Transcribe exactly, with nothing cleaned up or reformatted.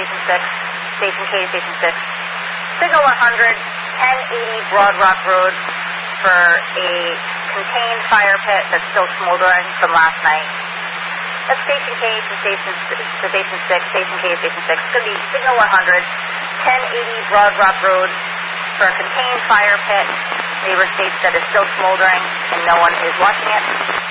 Station six. Station K, Station six. Signal one hundred, ten eighty Broad Rock Road for a contained fire pit that's still smoldering from last night. That's Station K to Station, to Station six. Station K, Station six. It's going to be Signal one hundred, ten eighty Broad Rock Road for a contained fire pit. Neighbor states that it's still smoldering and no one is watching it.